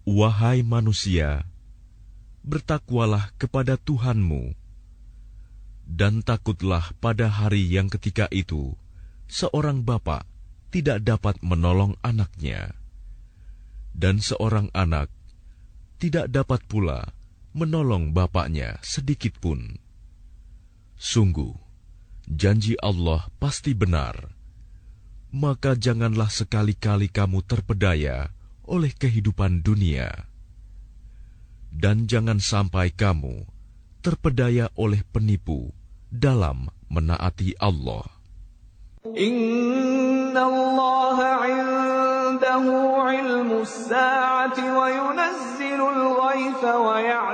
Wahai manusia, bertakwalah kepada Tuhanmu, dan takutlah pada hari yang ketika itu seorang bapa tidak dapat menolong anaknya, dan seorang anak tidak dapat pula menolong bapaknya sedikitpun. Sungguh, janji Allah pasti benar. Maka janganlah sekali-kali kamu terpedaya oleh kehidupan dunia. Dan jangan sampai kamu terpedaya oleh penipu dalam menaati Allah. Inna Allah 'indahu 'ilmus sa'ati wa yunazzilul ghaitha wa